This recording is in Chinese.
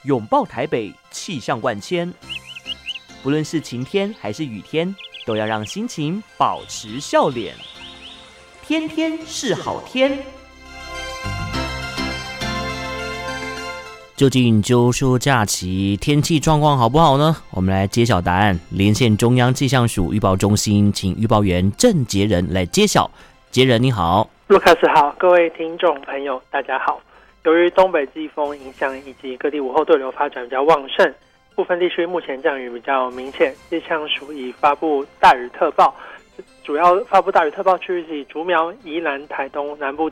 拥抱台北，气象万千。不论是晴天还是雨天，都要让心情保持笑脸。天天是好天。究竟秋收假期天气状况好不好呢？我们来揭晓答案，连线中央气象署预报中心，请预报员郑杰仁来揭晓。杰仁你好。 卢卡斯好，各位听众朋友大家好。由于东北季风影响以及各地午后对流发展比较旺盛，部分地区目前降雨比较明显，气象署已发布大雨特报。主要发布大雨特报区域是以竹苗、宜兰、台东南部